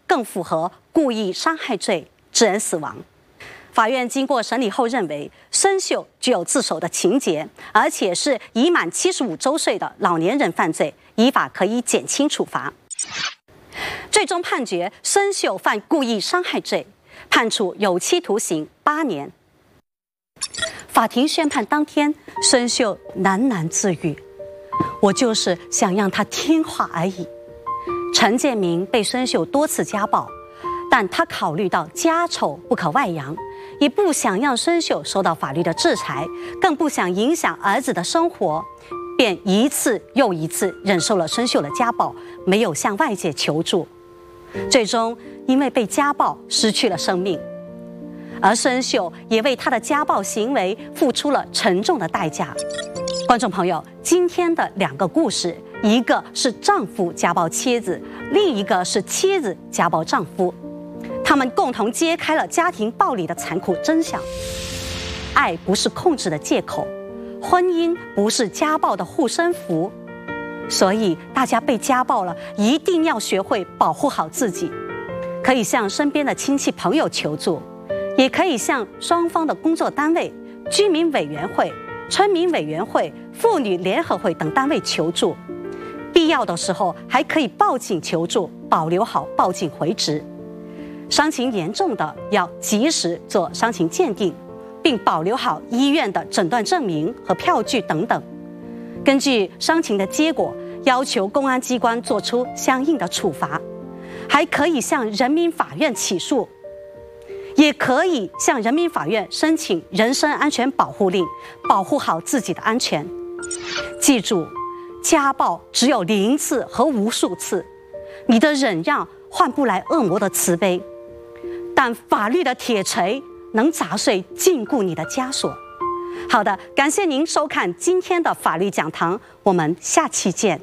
更符合故意伤害罪，致人死亡。法院经过审理后认为，孙秀具有自首的情节，而且是已满75周岁的老年人犯罪，依法可以减轻处罚。最终判决孙秀犯故意伤害罪，判处有期徒刑8年。法庭宣判当天，孙秀喃喃自语：“我就是想让他听话而已。”陈建明被孙秀多次家暴，但他考虑到家丑不可外扬，也不想让孙秀受到法律的制裁，更不想影响儿子的生活，便一次又一次忍受了孙秀的家暴，没有向外界求助。最终因为被家暴失去了生命，而孙秀也为他的家暴行为付出了沉重的代价。观众朋友，今天的2个故事，一个是丈夫家暴妻子，另一个是妻子家暴丈夫，他们共同揭开了家庭暴力的残酷真相。爱不是控制的借口，婚姻不是家暴的护身符。所以大家被家暴了，一定要学会保护好自己。可以向身边的亲戚朋友求助，也可以向双方的工作单位、居民委员会、村民委员会、妇女联合会等单位求助。必要的时候还可以报警求助，保留好报警回执。伤情严重的要及时做伤情鉴定，并保留好医院的诊断证明和票据等等。根据伤情的结果，要求公安机关作出相应的处罚，还可以向人民法院起诉，也可以向人民法院申请人身安全保护令，保护好自己的安全。记住，家暴只有0次和无数次，你的忍让换不来恶魔的慈悲，但法律的铁锤能砸碎禁锢你的枷锁。好的，感谢您收看今天的法律讲堂，我们下期见。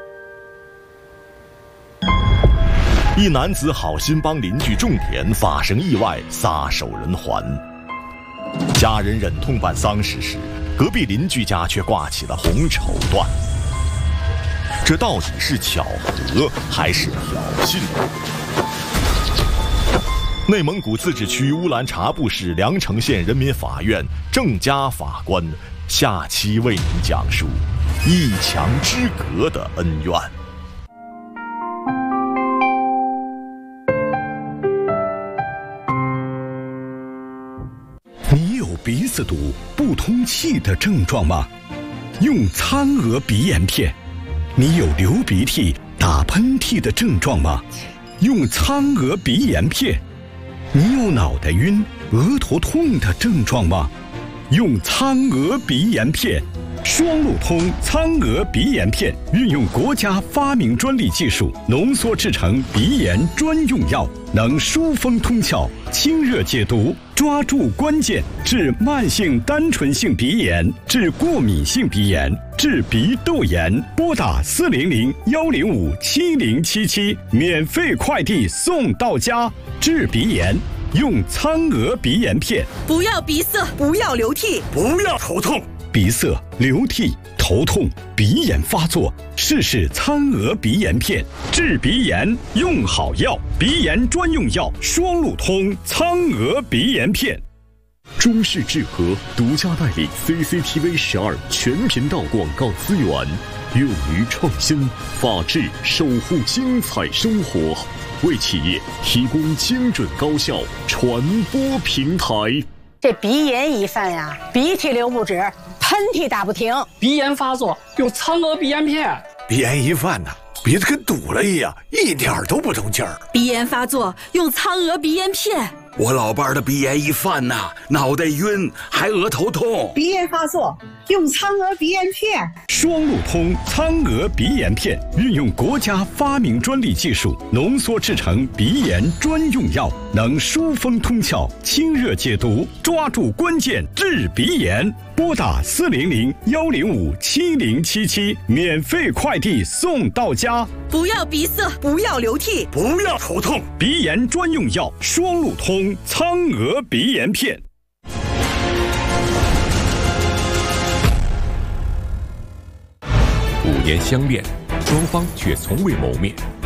一男子好心帮邻居种田，发生意外，撒手人寰。家人忍痛办丧事时，隔壁邻居家却挂起了红绸缎。这到底是巧合还是挑衅？内蒙古自治区乌兰察布市凉城县人民法院郑家法官下期为您讲述一墙之隔的恩怨。 你有鼻子堵、不通气的症状吗？用苍娥鼻炎片。你有流鼻涕、打喷嚏的症状吗？用苍娥鼻炎片。你有脑袋晕、额头痛的症状吗？用苍娥鼻炎片。双路通苍娥鼻炎片运用国家发明专利技术浓缩制成鼻炎专用药，能疏风通窍、清热解毒，抓住关键，治慢性单纯性鼻炎，治过敏性鼻炎，治鼻窦炎。拨打400-105-7077，免费快递送到家。治鼻炎用苍娥鼻炎片。 不要鼻塞，不要流涕， 不要头痛。鼻塞、流涕、头痛、鼻炎发作，试试苍娥鼻炎片，治鼻炎用好药，鼻炎专用药双路通苍娥鼻炎片。 中视智和独家代理 CCTV 12全频道广告资源，勇于创新，法治守护精彩生活，为企业提供精准高效传播平台。 这鼻炎一犯呀，鼻涕流不止，喷嚏打不停。 鼻炎发作用苍娥鼻炎片。 鼻炎一犯呢，鼻子跟堵了一样，一点都不通气儿。 鼻炎发作用苍娥鼻炎片。 我老伴儿的鼻炎一犯呐，脑袋晕，还额头痛。 鼻炎发作用苍娥鼻炎片。 双路通苍娥鼻炎片运用国家发明专利技术浓缩制成鼻炎专用药，能疏风通窍、清热解毒，抓住关键，治鼻炎。拨打400-105-7077，免费快递送到家。 不要鼻塞，不要流涕， 不要头痛，鼻炎专用药双路通苍娥鼻炎片。 5年相恋，双方却从未谋面。